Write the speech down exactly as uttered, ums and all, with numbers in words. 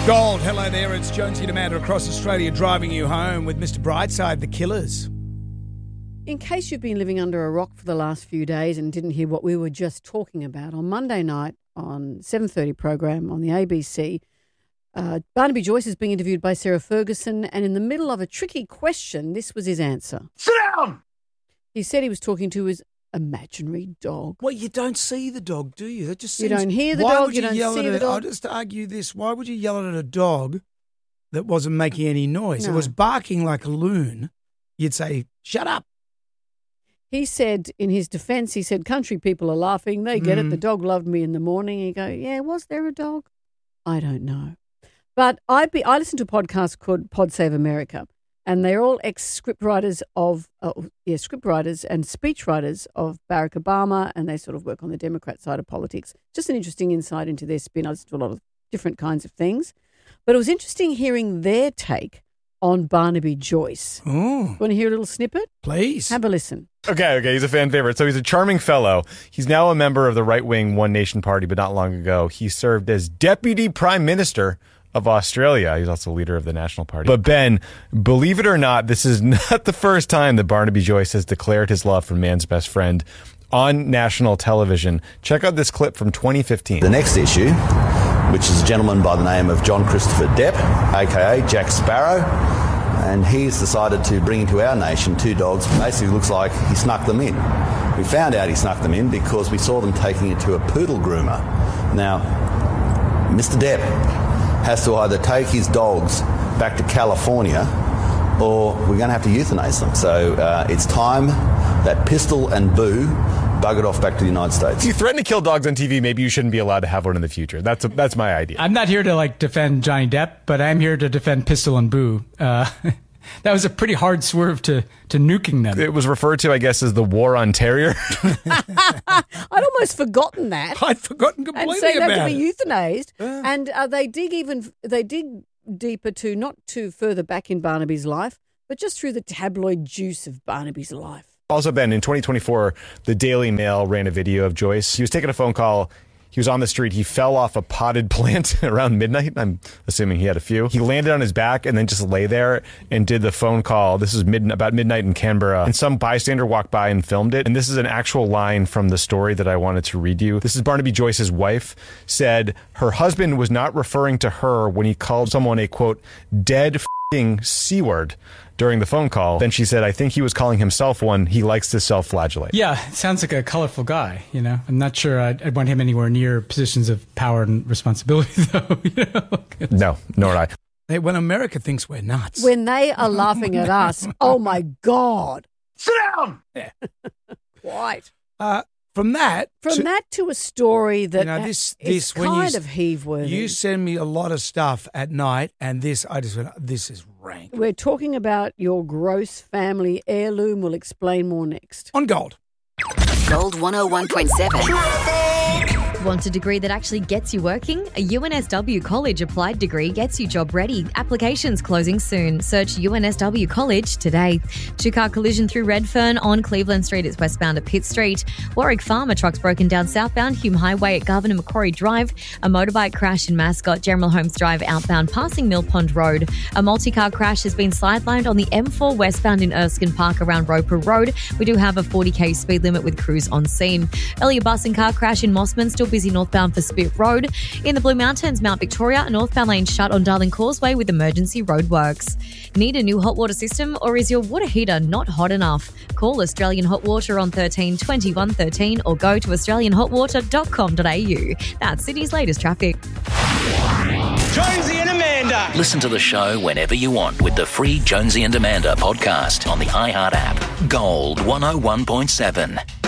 Gold, hello there. It's Jonesy and Amanda across Australia driving you home with Mister Brightside, the Killers. In case you've been living under a rock for the last few days and didn't hear what we were just talking about, on Monday night on seven thirty program on the A B C, uh, Barnaby Joyce is being interviewed by Sarah Ferguson, and in the middle of a tricky question, this was his answer. Sit down! He said he was talking to his imaginary dog. Well, you don't see the dog, do you? That just seems, You don't hear the why dog, would you don't yell see at the a- dog. I'll just argue this. Why would you yell at a dog that wasn't making any noise? No. It was barking like a loon. You'd say, shut up. He said, in his defence, he said, country people are laughing. They get Mm. it. The dog loved me in the morning. You go, yeah, was there a dog? I don't know. But I be I listen to a podcast called Pod Save America, and they're all ex-scriptwriters of, uh, yeah, scriptwriters and speechwriters of Barack Obama, and they sort of work on the Democrat side of politics. Just an interesting insight into their spin. I listen to a lot of different kinds of things. But it was interesting hearing their take on Barnaby Joyce. Oh, Want to hear a little snippet? please. Have a listen. Okay, okay, he's a fan favorite. So he's a charming fellow. He's now a member of the right-wing One Nation Party, but not long ago, he served as Deputy Prime Minister of Australia. He's also leader of the National Party. But Ben, believe it or not, this is not the first time that Barnaby Joyce has declared his love for man's best friend on national television. Check out this clip from twenty fifteen. The next issue, which is a gentleman by the name of John Christopher Depp, aka Jack Sparrow, and he's decided to bring into our nation two dogs. Basically looks like he snuck them in. We found out he snuck them in because we saw them taking it to a poodle groomer. Now, Mister Depp has to either take his dogs back to California or we're going to have to euthanize them. So uh, it's time that Pistol and Boo buggered off back to the United States. If you threaten to kill dogs on T V, maybe you shouldn't be allowed to have one in the future. That's a, that's my idea. I'm not here to like defend Johnny Depp, but I'm here to defend Pistol and Boo. Uh, that was a pretty hard swerve to, to nuking them. It was referred to, I guess, as the War on Terrier. I'd almost forgotten that. I'd forgotten And completely so they have about to it. be euthanized. And uh, they dig even they dig deeper to not to further back in Barnaby's life, but just through the tabloid juice of Barnaby's life. Also, Ben, in twenty twenty-four, the Daily Mail ran a video of Joyce. He was taking a phone call. He was on the street. He fell off a potted plant around midnight. I'm assuming he had a few. He landed on his back and then just lay there and did the phone call. This is mid- about midnight in Canberra. And some bystander walked by and filmed it. And this is an actual line from the story that I wanted to read you. This is Barnaby Joyce's wife said her husband was not referring to her when he called someone a, quote, dead f***ing C-word during the phone call. Then she said, I think he was calling himself one. He likes to self-flagellate. Yeah, sounds like a colorful guy, you know. I'm not sure I'd, I'd want him anywhere near positions of power and responsibility, though. You know? No, nor would I. Hey, when America thinks we're nuts. When they are laughing at us, oh my God. Sit down! Yeah. Quite. Uh, from that... From to- that to a story that You know, this- is this, when you kind s- of heave-worthy. You send me a lot of stuff at night, and this, I just went, this is rank. We're talking about your gross family heirloom. We'll explain more next. On Gold. Gold one oh one point seven. Want a degree that actually gets you working? A U N S W College applied degree gets you job ready. Applications closing soon. Search U N S W College today. Two-car collision through Redfern on Cleveland Street. It's westbound at Pitt Street. Warwick Farm, a truck's broken down southbound Hume Highway at Governor Macquarie Drive. A motorbike crash in Mascot, General Holmes Drive outbound passing Mill Pond Road. A multi-car crash has been sidelined on the M four westbound in Erskine Park around Roper Road. We do have a forty k speed limit with crews on scene. Earlier bus and car crash in Mossman, still busy northbound for Spit Road. In the Blue Mountains, Mount Victoria, a northbound lane shut on Darling Causeway with emergency roadworks. Need a new hot water system, or is your water heater not hot enough? Call Australian Hot Water on thirteen twenty-one thirteen or go to australian hot water dot com dot a u. That's Sydney's latest traffic. Jonesy and Amanda. Listen to the show whenever you want with the free Jonesy and Amanda podcast on the iHeart app. Gold one oh one point seven.